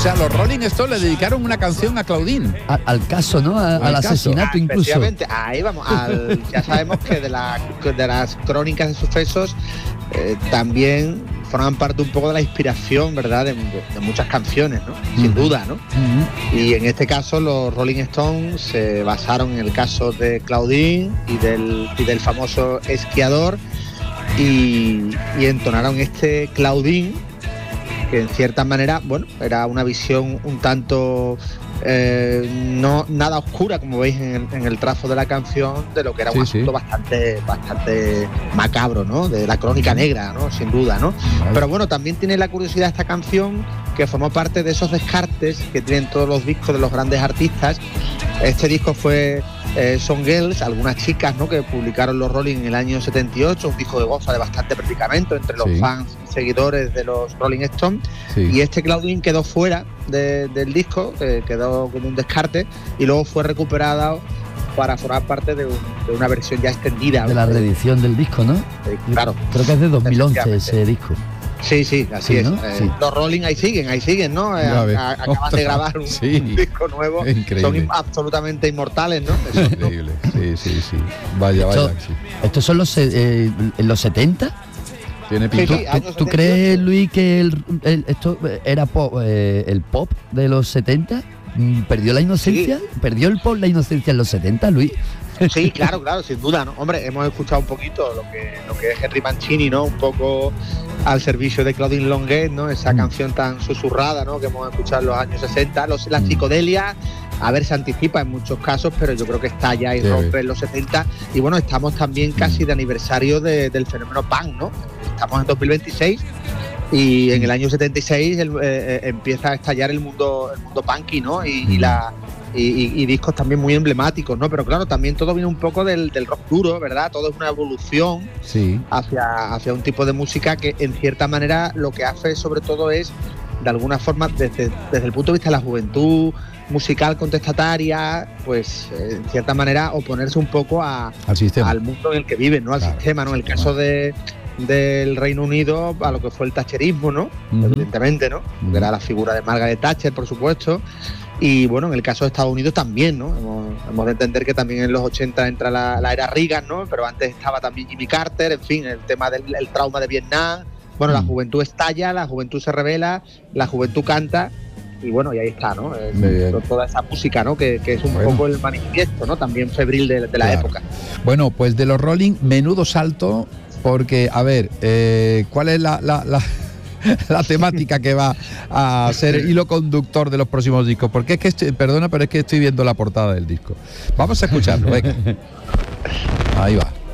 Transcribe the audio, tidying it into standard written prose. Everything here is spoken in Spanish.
sea, los Rolling Stones le dedicaron una canción a Claudine. Al caso, ¿no? Al asesinato incluso. Ahí vamos. Ya sabemos que de las crónicas de sucesos también forman parte un poco de la inspiración, ¿verdad? De muchas canciones, ¿no? Sin duda, ¿no? Y en este caso los Rolling Stones se basaron en el caso de Claudine y del famoso esquiador y entonaron este Claudine, que en cierta manera, bueno, era una visión un tanto no nada oscura, como veis en el trazo de la canción, de lo que era un asunto bastante macabro, ¿no? De la crónica negra, ¿no? Sin duda, ¿no? Vale. Pero bueno, también tiene la curiosidad esta canción, que formó parte de esos descartes que tienen todos los discos de los grandes artistas. Este disco fue Some Girls, algunas chicas, ¿no?, que publicaron los Rolling en el año 78, un disco que goza de bastante predicamento entre los fans y seguidores de los Rolling Stones, y este Claudine quedó fuera del disco, quedó como un descarte, y luego fue recuperado para formar parte de una versión ya extendida. De la reedición del disco, ¿no? Claro. Creo que es de 2011 ese disco. Sí, así es. ¿No? Los Rolling ahí siguen, ¿no? Acaban de grabar un disco nuevo. Increíble. Son absolutamente inmortales, ¿no? Es increíble, sí. Vaya. ¿Estos son en los 70? ¿Tiene pinta? ¿Tú crees, Luis, que esto era pop, el pop de los 70? ¿Perdió la inocencia? Sí. ¿Perdió el pop la inocencia en los 70, Luis? Sí, claro, sin duda, ¿no? Hombre, hemos escuchado un poquito lo que es Henry Mancini, ¿no? Un poco al servicio de Claudine Longuet, ¿no? Esa canción tan susurrada, ¿no?, que hemos escuchado en los años 60. La psicodelia, a ver, se anticipa en muchos casos, pero yo creo que está ya y rompe en los 70. Y bueno, estamos también casi de aniversario del fenómeno punk, ¿no? Estamos en 2026 y en el año 76 empieza a estallar el mundo punky, ¿no? Y discos también muy emblemáticos, ¿no? Pero claro, también todo viene un poco del rock duro, ¿verdad? Todo es una evolución hacia un tipo de música que en cierta manera lo que hace sobre todo es, de alguna forma, desde el punto de vista de la juventud musical contestataria, pues en cierta manera oponerse un poco al mundo en el que viven, ¿no? Al sistema, ¿no? En el caso del Reino Unido, a lo que fue el thatcherismo, ¿no? Evidentemente, ¿no? Que era la figura de Margaret Thatcher, por supuesto. Y bueno, en el caso de Estados Unidos también, ¿no? Hemos de entender que también en los 80 entra la era Reagan, ¿no? Pero antes estaba también Jimmy Carter, en fin, el tema del trauma de Vietnam. Bueno, la juventud estalla, la juventud se revela, la juventud canta, y bueno, y ahí está, ¿no? Toda esa música, ¿no? Que es un poco el manifiesto, ¿no? También febril de la época. Bueno, pues de los Rolling, menudo salto, porque, a ver, ¿cuál es la temática que va a ser hilo conductor de los próximos discos? Porque es que perdona, pero es que estoy viendo la portada del disco. Vamos a escucharlo, venga. Ahí va.